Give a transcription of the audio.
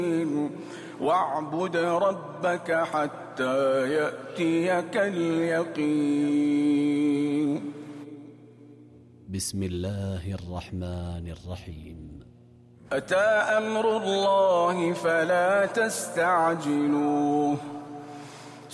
واعبد ربك حتى يأتيك اليقين. بسم الله الرحمن الرحيم. أتى أمر الله فلا تستعجلوه